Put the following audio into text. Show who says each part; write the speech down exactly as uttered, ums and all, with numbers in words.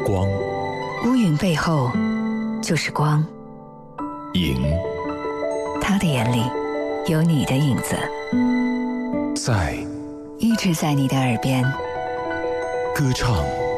Speaker 1: 光，
Speaker 2: 乌云背后就是光。
Speaker 1: 影
Speaker 2: 他的眼里有你的影子，
Speaker 1: 在
Speaker 2: 一直在你的耳边
Speaker 1: 歌唱。